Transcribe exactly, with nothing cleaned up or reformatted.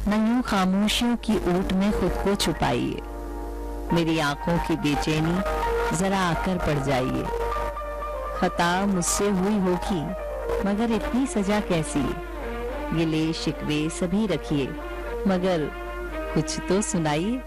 न यूं खामोशियों की ऊट में खुद को छुपाइए। मेरी आंखों की बेचैनी जरा आकर पड़ जाइए। खता मुझसे हुई होगी मगर इतनी सजा कैसी। गिले शिकवे सभी रखिए मगर कुछ तो सुनाइए।